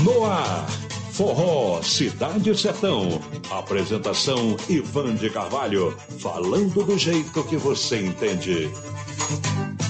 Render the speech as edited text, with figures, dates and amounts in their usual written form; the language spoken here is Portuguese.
No ar, Forró Cidade Sertão. Apresentação Ivan de Carvalho, falando do jeito que você entende.